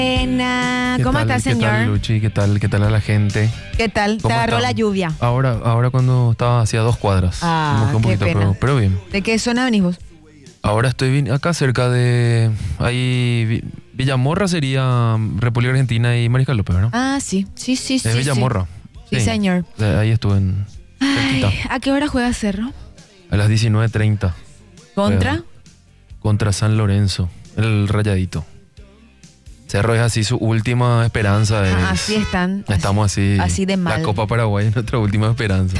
¿Cómo estás, señor? ¿Qué tal, Luchi? ¿Qué tal a la gente? ¿Qué tal? ¿Te ¿Cómo agarró están? la lluvia? Ahora cuando estaba hacia 2 cuadras. Ah, Mojé un qué poquito, pena. pero bien. ¿De qué zona venís vos? Ahora estoy acá cerca de... Ahí Villamorra sería República Argentina y Mariscal López, ¿verdad? Ah, sí. Sí. Es Villamorra. Sí, señor. Ahí estuve Ay, cerquita. ¿a qué hora juega Cerro? A las 19:30. ¿Contra? Contra San Lorenzo, el Rayadito. Cerro es así su última esperanza. Así están. Estamos así de mal. La Copa Paraguay es nuestra última esperanza.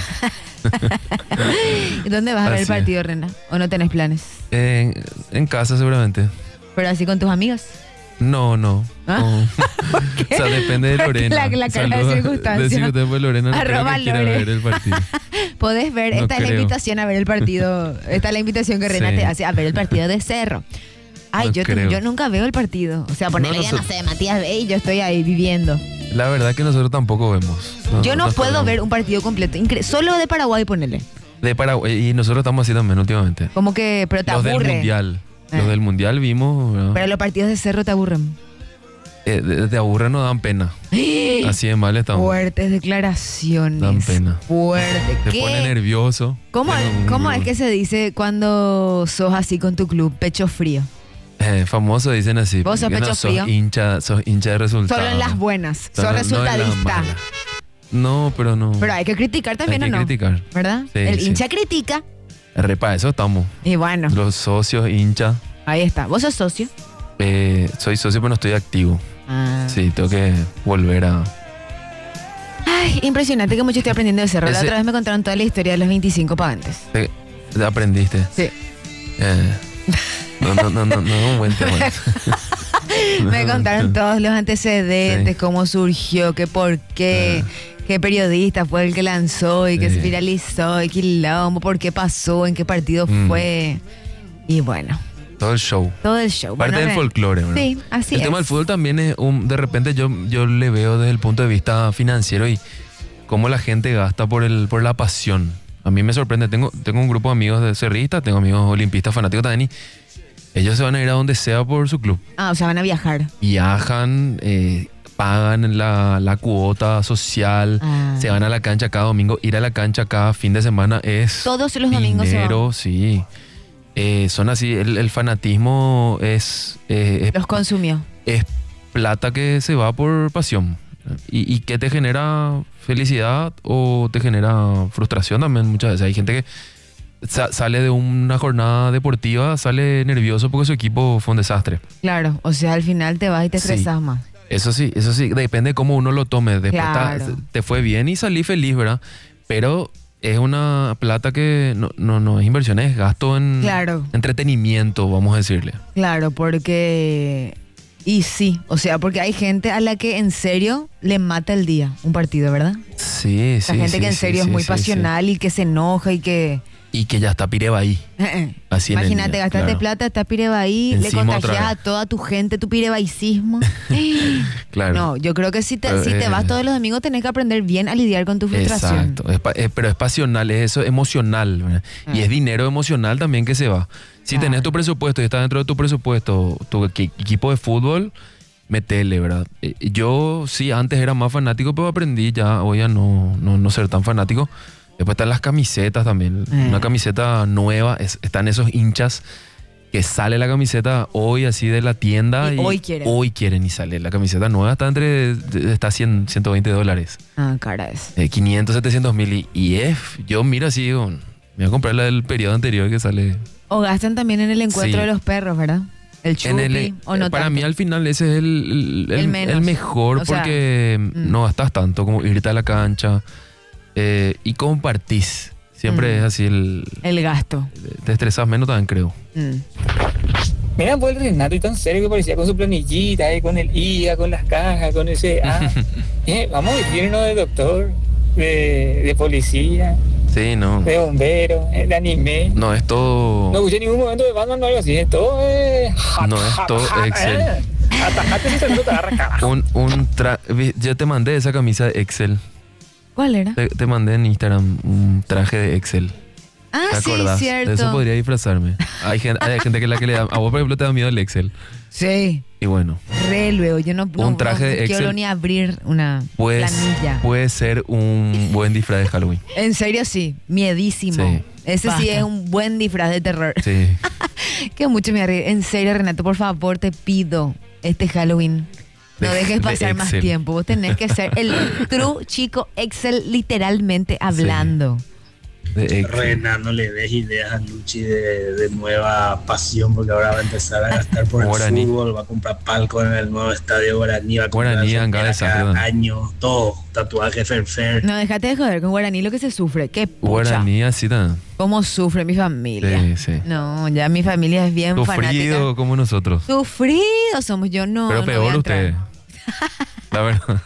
¿Y dónde vas a ver el Así es. partido, Rena? ¿O no tenés planes? En casa seguramente. ¿Pero así con tus amigas? No. ¿Ah? No. O sea, depende de Lorena. La cara de Saludos. circunstancia. Decir después Lorena no creo Arroba que quiera Lore. ver el partido. Podés ver, No esta es la creo. invitación a ver el partido. Esta es la invitación que Rena Sí. te hace a ver el partido de Cerro. Ay, No yo creo. nunca veo el partido. O sea, ponele, No, ya no sé, Matías ve y yo estoy ahí viviendo. La verdad que nosotros tampoco vemos. Yo no puedo estamos- ver un partido completo. Solo de Paraguay, ponele. De Paraguay. Y nosotros estamos así también últimamente. Como que, pero te Los del aburre. Mundial. Los del Mundial vimos. ¿verdad? Pero los partidos de Cerro te aburren. De aburre nos dan pena. Así de mal estamos. Fuertes declaraciones. Dan pena. Fuerte. Te pone nervioso. ¿Cómo es que se dice cuando sos así con tu club? Pecho frío. Famosos dicen así. ¿Vos sos que pecho frío? Sos hincha de resultados. Solo en las buenas. Sos No, no en las resultadista. malas. No, pero no. Pero hay que criticar también, Hay que ¿o no? criticar. ¿Verdad? Sí, El sí. hincha critica. Para eso estamos. Y bueno, Los socios, hinchas. ahí está. ¿Vos sos socio? Soy socio, pero no estoy activo. Ah. Sí, tengo que volver a... Ay, impresionante que mucho estoy aprendiendo de Cerro. La Ese- otra vez me contaron toda la historia de los 25 pagantes. Te aprendiste. Sí. No, un buen tema. Me contaron todos los antecedentes, Sí. cómo surgió, qué por qué, qué periodista fue el que lanzó y que Sí. se viralizó y quilombo, por qué pasó, en qué partido fue. Y bueno, Todo el show. todo el show. Parte Bueno, del folclore, ¿verdad? Sí, así El es. tema del fútbol también es de repente yo le veo desde el punto de vista financiero y cómo la gente gasta por la pasión. A mí me sorprende, tengo un grupo de amigos de cerristas, tengo amigos olimpistas fanáticos también y ellos se van a ir a donde sea por su club. Ah, o sea, van a viajar. Viajan, pagan la cuota social, Ah. se van a la cancha cada domingo. Ir a la cancha cada fin de semana es Todos los domingos se van. dinero, sí. Son así, el fanatismo es Los consumió. plata que se va por pasión. Y que te genera felicidad o te genera frustración también muchas veces. Hay gente que sale de una jornada deportiva, sale nervioso porque su equipo fue un desastre. Claro, o sea, al final te vas y te Sí. estresas más. Eso sí, depende de cómo uno lo tome. Después Claro. te fue bien y salí feliz, ¿verdad? Pero es una plata que no es inversión, es gasto en Claro. entretenimiento, vamos a decirle. Claro, porque... Y sí, o sea, porque hay gente a la que en serio le mata el día un partido, ¿verdad? Sí, La gente que en serio es muy pasional y que se enoja y que... Y que ya está Pireba ahí. Así en el Imagínate, día, gastaste claro. plata, está Pirebaí, le Encima otra contagias a vez. toda tu gente tu pirebaicismo. Claro. No, yo creo que si te Pero, vas todos los domingos tenés que aprender bien a lidiar con tu frustración. Exacto, pero es pasional, es eso emocional, ¿verdad? Y es dinero emocional también que se va. Si Claro. tenés tu presupuesto y está dentro de tu presupuesto, tu equipo de fútbol, metele, ¿verdad? Yo sí, antes era más fanático, pero aprendí ya hoy a no ser tan fanático. Después están las camisetas también. Una camiseta nueva, están esos hinchas que sale la camiseta hoy así de la tienda Y hoy quieren. y sale. La camiseta nueva está a 120 dólares. Ah, cara es. 500, 700 mil yo miro así, digo, me voy a comprar la del periodo anterior que sale. O gastan también en el encuentro Sí. de los perros, ¿verdad? El chupi, o no para tanto. mí al final ese es El menos. el mejor O sea, porque no gastas tanto como irte a la cancha y compartís. Siempre es así, El gasto. te estresas menos también, creo. Mm. Mira, pues el Renato y tan serio que parecía con su planillita, con el IA, con las cajas, con ese... vamos a irnos de doctor, de policía, Sí, no. de bombero, de anime. No es todo. No escuché ningún momento de Batman o algo así, es todo... No es todo Excel. Atajate si te agarra carajo. Yo te mandé esa camisa de Excel. ¿Cuál era? Te mandé en Instagram un traje de Excel. Ah, ¿Te sí, acordás? cierto. De eso podría disfrazarme. Hay gente que le da. A vos, por ejemplo, te da miedo el Excel. Sí. Y bueno, Re luego, yo no, Un traje de quiero Excel, ni abrir una pues planilla. puede ser un buen disfraz de Halloween. En serio, sí, miedísimo. Sí. Ese sí Basta. es un buen disfraz de terror. Sí. Que mucho me ríe. En serio, Renato, por favor, te pido este Halloween. No De- dejes de pasar más Excel. tiempo. Vos tenés que ser el true chico Excel, literalmente hablando. De Excel. Rena, no le des ideas a Luchi de nueva pasión, porque ahora va a empezar a gastar por Guaraní. el fútbol, va a comprar palco en el nuevo estadio Guaraní, va a comprar Guaraní, sombreras Anga de Sacre, cada año, todo, tatuaje Ferfer. No, déjate de joder con Guaraní, lo que se sufre. Qué pucha. Guaraní así tan ¿Cómo sufre mi familia? Sí, sí. No, ya mi familia es bien sufrido fanática. como nosotros. Sufrido somos yo, no. Pero no voy peor a entrar. ustedes. La verdad.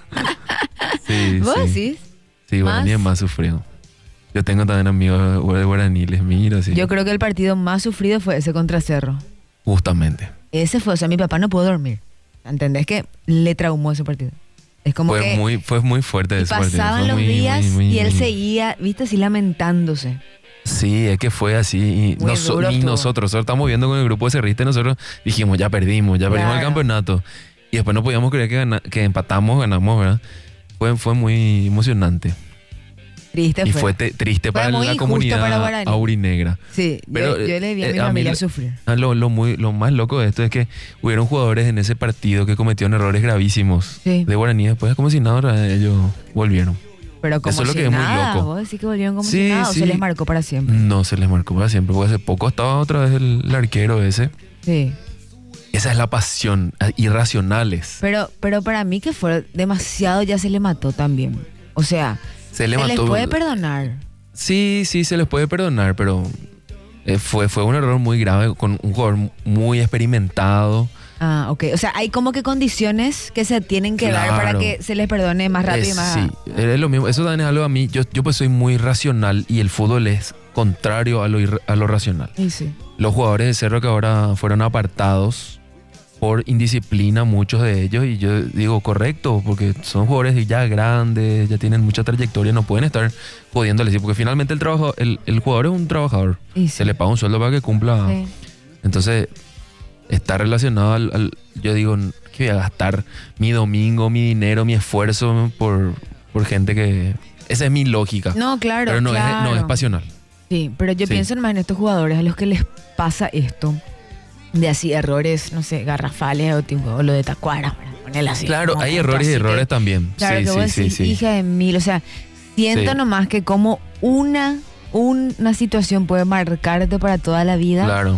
Sí, ¿Vos sí. decís? Sí, Guaraní ¿Más? es más sufrido. Yo tengo también amigos de Guaraní, les miro así. Yo creo que el partido más sufrido fue ese contra Cerro. Justamente. Ese fue, o sea, mi papá no pudo dormir. ¿Entendés que le traumó ese partido? Es como que Fue muy fuerte y ese partido. pasaban Fue los muy, días muy, muy, y él muy- seguía, viste, así lamentándose. Sí, es que fue así. Y Muy duro ni estuvo. nosotros estamos viendo con el grupo de cerristas y nosotros dijimos, ya perdimos el Claro. campeonato. Y después no podíamos creer que empatamos, ganamos, ¿verdad? Fue muy emocionante. Triste Y fue. fue triste para muy la injusto comunidad para Guaraní. aurinegra. Sí, Pero, yo le vi a mi a mí familia lo- sufrir. Lo más loco de esto es que hubieron jugadores en ese partido que cometieron errores gravísimos Sí. de Guaraní. Después, como si nada, ellos volvieron. Pero como Eso es lo si que es muy nada, loco. vos decís que volvieron como Sí, si nada, o sí. se les marcó para siempre. No se les marcó para siempre, porque hace poco estaba otra vez el arquero ese. Sí. Esa es la pasión, irracionales. Pero para mí que fue demasiado, ya se le mató también. O sea, Se le se les mató. puede perdonar. Sí, se les puede perdonar, pero fue un error muy grave con un jugador muy experimentado. Ah, ok. O sea, hay como que condiciones que se tienen que dar para Claro. que se les perdone más rápido y más. Sí, es lo mismo. Eso también es algo a mí. Yo pues soy muy racional y el fútbol es contrario a lo racional. Sí, sí. Los jugadores de Cerro que ahora fueron apartados por indisciplina, muchos de ellos, y yo digo correcto, porque son jugadores ya grandes, ya tienen mucha trayectoria, no pueden estar jodiéndoles, ¿sí? Porque finalmente el jugador es un trabajador, Y sí. se le paga un sueldo para que cumpla. Sí. Entonces, está relacionado yo digo, que voy a gastar mi domingo, mi dinero, mi esfuerzo por gente que... Esa es mi lógica. No, claro. pero no claro. es pasional. Sí, pero yo Sí. pienso más en estos jugadores a los que les pasa esto, de así errores, no sé, garrafales o lo de Tacuara, para ponerla así. Claro, como hay punto, errores y así que- errores también. Claro, sí, que sí, vos sí, decís, sí. hija de mil, o sea, siento Sí. nomás que como una situación puede marcarte para toda la vida Claro.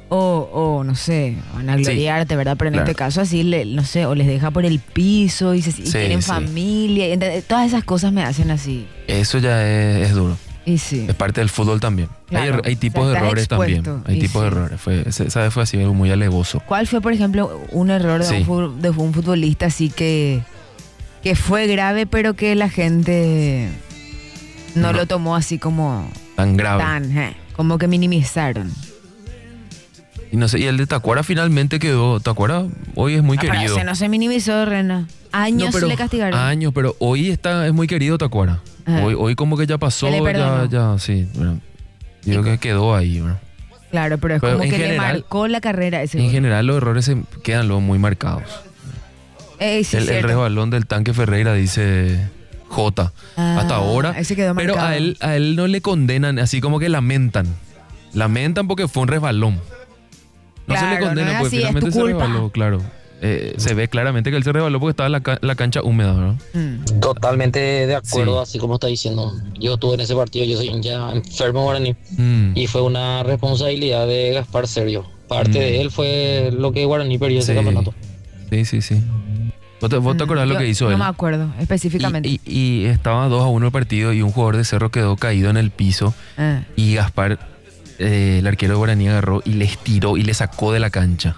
o no sé, van a gloriarte, ¿verdad? Pero en claro. este caso así, no sé, o les deja por el piso y Sí, tienen sí. familia, todas esas cosas me hacen así. Eso ya es duro. Y sí. Es parte del fútbol también. Claro, Hay tipos o sea, de estás errores también. expuesto, Hay y tipos de sí. errores. Esa vez fue así, algo muy alevoso. ¿Cuál fue, por ejemplo, un error de, Sí. de un futbolista así que fue grave, pero que la gente no No. lo tomó así como Tan grave. como que minimizaron? Y no sé, y el de Tacuara finalmente quedó. Tacuara hoy es muy Ah, pero querido. ese no se minimizó, Rena. Años No, pero le castigaron. Años, pero hoy es muy querido Tacuara. Ajá. Hoy como que ya pasó, Se le perdonó. ya, sí. Bueno, digo que quedó ahí. Bueno. Claro, pero es Pero como en que le general- marcó la carrera ese En gol. general los errores se quedan luego muy marcados. Sí, el cierto. resbalón del tanque Ferreira dice J. Ah, hasta ahora. ese quedó Pero marcado. a él no le condenan, así como que lamentan. Lamentan porque fue un resbalón. No se le Claro, condena no es porque así, es finalmente tu se culpa. resbaló, claro. Se ve claramente que él se resbaló porque estaba la cancha húmeda, ¿no? Mm. Totalmente de acuerdo, Sí. así como está diciendo. Yo estuve en ese partido, yo soy ya enfermo guaraní. Mm. Y fue una responsabilidad de Gaspar Sergio. Parte de él fue lo que Guaraní perdió ese Sí. campeonato. Sí. ¿Vos te acordás lo Yo que hizo no él? me acuerdo específicamente. Y estaba 2-1 el partido y un jugador de Cerro quedó caído en el piso Ah. y Gaspar, el arquero de Guaraní, agarró y le estiró y le sacó de la cancha.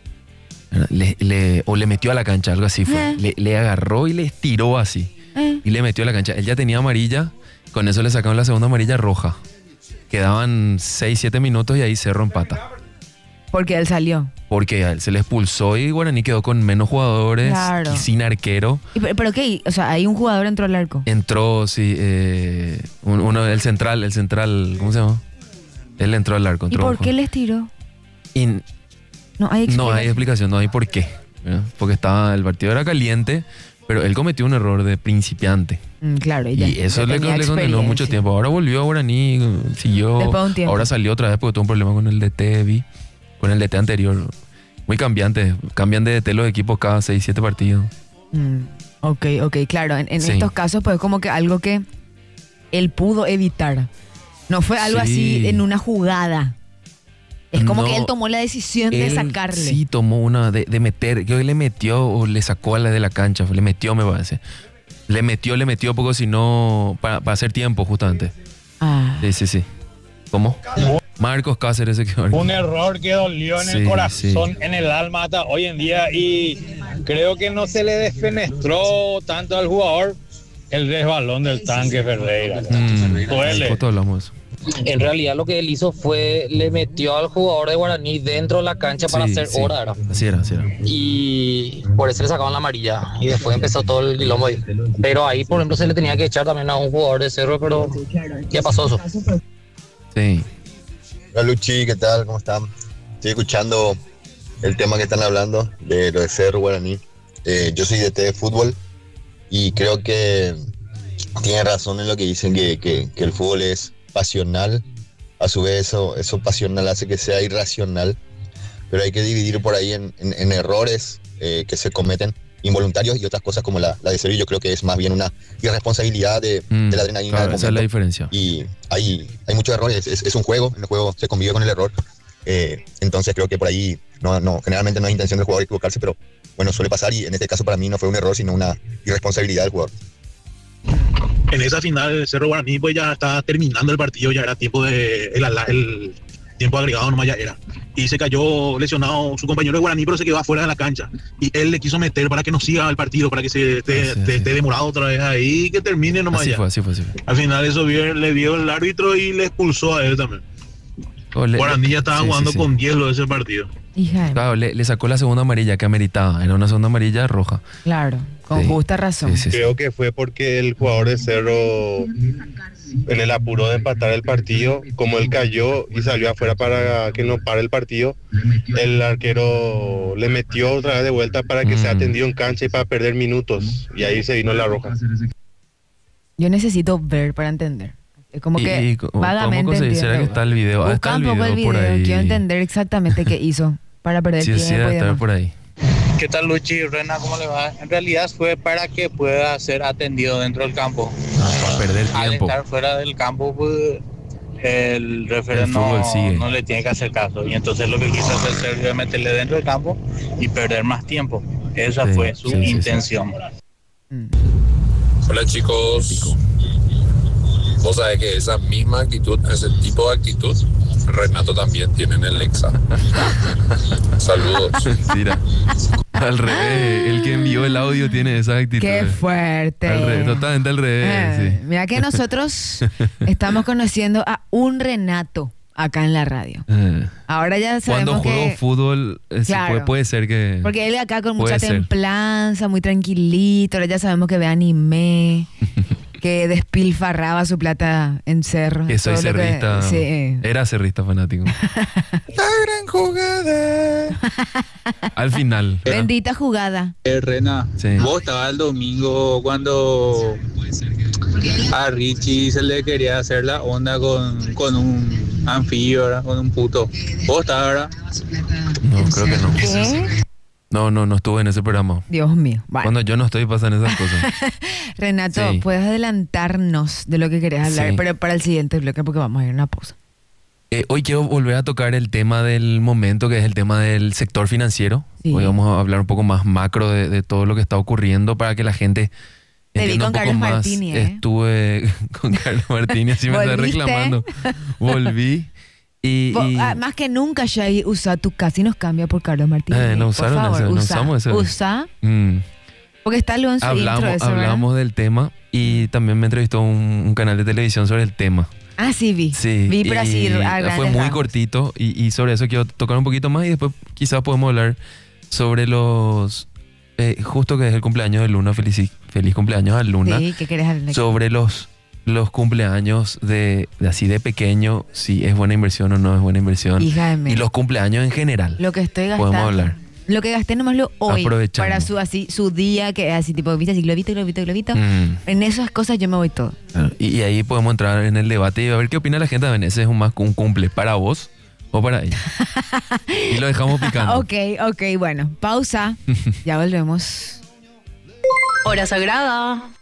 O le metió a la cancha, algo así fue. Le agarró y le estiró así. Y le metió a la cancha. Él ya tenía amarilla, con eso le sacaron la segunda amarilla roja. Quedaban 6-7 minutos y ahí Cerro empata. Porque él salió. Porque a él se le expulsó y Guaraní quedó con menos jugadores Claro. y sin arquero. ¿Pero qué? O sea, hay un jugador entró al arco. Entró, sí, el central, ¿cómo se llama? Él entró al arco. ¿Y entró por un qué les tiró? y No hay no hay explicación. explicación, no hay por qué. ¿verdad? Porque el partido era caliente, pero él cometió un error de principiante. Claro, Y eso le condenó mucho experiencia. tiempo. Ahora volvió a Guaraní, siguió. Después de un tiempo. Ahora salió otra vez porque tuvo un problema con el DT, con el DT anterior. Muy cambiante. Cambian de DT los equipos cada 6, 7 partidos. Ok, claro. En Sí. estos casos, pues como que algo que él pudo evitar. No fue algo Sí. así en una jugada. Es como No, que él tomó la decisión de Él sacarle. Sí, tomó una de meter. Creo que le metió o le sacó a la de la cancha. Le metió, me parece. Le metió poco, si no, para hacer tiempo, justamente. Ah. Sí. ¿Cómo? Marcos Cáceres. Un error que dolió en Sí, el corazón, sí. en el alma hasta hoy en día, y creo que no se le desfenestró tanto al jugador el resbalón del tanque Ferreira. Duele. Nosotros hablamos de eso. En realidad lo que él hizo fue, le metió al jugador de Guaraní dentro de la cancha para Sí, hacer sí. hora, ¿verdad? Así era. Y por eso le sacaban la amarilla y después empezó todo el quilombo ahí. Pero ahí, por ejemplo, se le tenía que echar también a un jugador de Cerro, pero ya pasó eso. Sí. Hola Luchi, ¿qué tal? ¿Cómo están? Estoy escuchando el tema que están hablando de lo de Cerro Guaraní. Yo soy DT de fútbol y creo que tienen razón en lo que dicen que el fútbol es pasional. A su vez eso pasional hace que sea irracional, pero hay que dividir por ahí en errores que se cometen involuntarios y otras cosas como la de Cerro. Yo creo que es más bien una irresponsabilidad de la adrenalina Claro, del esa es la momento. diferencia. Y hay muchos errores, es un juego, en el juego se convive con el error, entonces creo que por ahí generalmente no hay intención del jugador equivocarse, pero bueno, suele pasar, y en este caso para mí no fue un error sino una irresponsabilidad del jugador. En esa final del Cerro Guaraní, pues ya estaba terminando el partido, ya era tiempo de el tiempo agregado nomás ya era. Y se cayó lesionado su compañero de Guaraní, pero se quedó afuera de la cancha. Y él le quiso meter para que no siga el partido, para que se esté demorado otra vez ahí y que termine nomás Así ya. fue. Al final eso le vio el árbitro y le expulsó a él también. Guaraní ya estaba jugando con 10 lo de ese partido. Hija de... Claro, le sacó la segunda amarilla que ameritaba. Era una segunda amarilla roja. Claro, con Sí. justa razón. Sí. Creo que fue porque el jugador de Cerro, en el apuro de empatar el partido, como él cayó y salió afuera para que no pare el partido, el arquero le metió otra vez de vuelta para que sea atendido en cancha y para perder minutos. Y ahí se vino la roja. Yo necesito ver para entender. Es como que vagamente ¿cómo será entiendo. que está el video? Busca Está el un poco el video por video. ahí. Quiero entender exactamente qué hizo para perder Sí, tiempo y debe estar demás. por ahí. ¿Qué tal, Luchi? Rena, ¿cómo le va? En realidad fue para que pueda ser atendido dentro del campo. Para perder Al tiempo. estar fuera del campo, pues el referee El fútbol sigue. no le tiene que hacer caso. Y entonces lo que quiso hacer Sergio es meterle dentro del campo y perder más tiempo. Esa Sí, fue su sí, sí, intención. Hola chicos, vos sabés que esa misma actitud, ese tipo de actitud, Renato también tiene en el Lexa. Saludos. Mentira. Al revés, el que envió el audio tiene esa actitud. Qué fuerte. Al revés, totalmente al revés. Sí. Mira que nosotros estamos conociendo a un Renato acá en la radio. Ahora ya sabemos Cuando juego que... fútbol, sí, Claro. puede ser que... Porque él acá con Puede mucha ser. templanza, muy tranquilito. Ahora ya sabemos que ve anime, que despilfarraba su plata en Cerro. Que soy Todo lo que- cerrista. Sí. Era cerrista fanático. La gran jugada. Al final. Bendita jugada. Rena, Sí. vos estabas el domingo cuando a Richie se le quería hacer la onda con un anfibio, ¿verdad? Con un puto. Vos estabas, ¿verdad? No, creo que no. ¿Qué? No estuve en ese programa. Dios mío. Bueno, Cuando yo no estoy pasan esas cosas. Renato, Sí. puedes adelantarnos de lo que querés hablar, Sí. pero para el siguiente bloque porque vamos a ir a una pausa. Hoy quiero volver a tocar el tema del momento, que es el tema del sector financiero. Sí. Hoy vamos a hablar un poco más macro de todo lo que está ocurriendo para que la gente Te vi entienda con un poco Carlos más. Martini, ¿eh? Estuve con Carlos Martini, así me está ¿Volviste? reclamando. Volví. Y, Más que nunca, Shay, usa tu casi nos cambia por Carlos Martínez. no Por usaron favor, ese, no usa, usamos ese. Usa, mm, porque está luego en su intro eso, ¿verdad? hablamos del tema y también me entrevistó un canal de televisión sobre el tema. Ah, sí, vi. Sí, Vi, pero así, y a grandes fue muy rasgos. cortito y sobre eso quiero tocar un poquito más y después quizás podemos hablar sobre los... justo que es el cumpleaños de Luna, feliz cumpleaños a Luna. Sí, ¿qué querés hablar? Sobre los cumpleaños de así de pequeño, si es buena inversión o no es buena inversión. Hija de mí. Y los cumpleaños en general. Lo que estoy gastando. Podemos hablar. Lo que gasté nomás lo hoy. Aprovechando. Para su día, que es así, tipo, viste, así, globito. En esas cosas yo me voy todo. Claro, y ahí podemos entrar en el debate y a ver qué opina la gente también. ¿Ese es un cumple para vos o para ella? Y lo dejamos picando. Ok, bueno. Pausa. Ya volvemos. Hora sagrada.